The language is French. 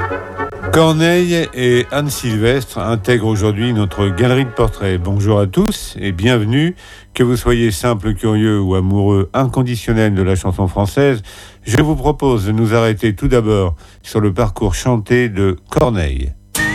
Corneille et Anne Sylvestre intègrent aujourd'hui notre galerie de portraits. Bonjour à tous et bienvenue. Que vous soyez simple, curieux ou amoureux inconditionnel de la chanson française, je vous propose de nous arrêter tout d'abord sur le parcours chanté de Corneille.